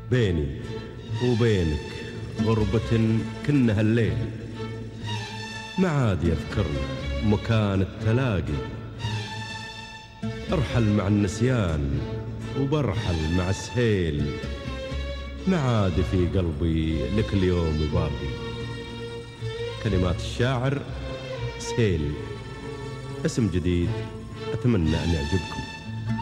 بيني وبينك غربة كنها الليل، ما عاد يذكرنا مكان التلاقي. ارحل مع النسيان وبرحل مع السهيل، ما عاد في قلبي لك اليوم باقي. كلمات الشاعر سهيل، اسم جديد أتمنى أن يعجبكم.